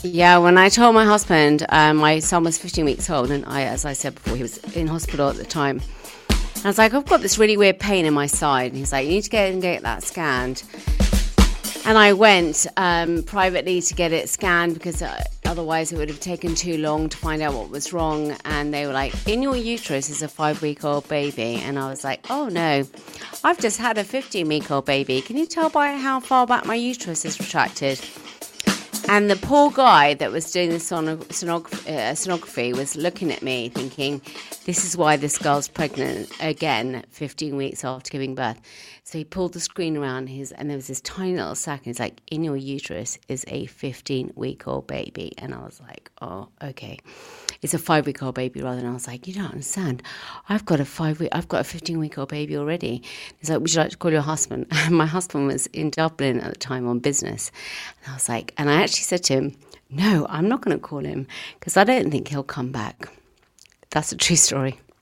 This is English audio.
Yeah, when I told my husband, my son was 15 weeks old, and as I said before, he was in hospital at the time. I was like, I've got this really weird pain in my side. And he's like, you need to go and get that scanned. And I went privately to get it scanned because otherwise it would have taken too long to find out what was wrong. And they were like, in your uterus is a 5-week-old baby. And I was like, oh no, I've just had a 15-week-old baby. Can you tell by how far back my uterus is retracted? And the poor guy that was doing the sonography was looking at me thinking, this is why this girl's pregnant again 15 weeks after giving birth. So he pulled the screen around and there was this tiny little sack, and he's like, in your uterus is a 15-week-old baby. And I was like, oh, okay. It's a 5-week-old baby rather than I was like, you don't understand. I've got a 15-week-old baby already. He's like, would you like to call your husband? And my husband was in Dublin at the time on business. And I was like, and I actually said to him, no, I'm not going to call him because I don't think he'll come back. That's a true story.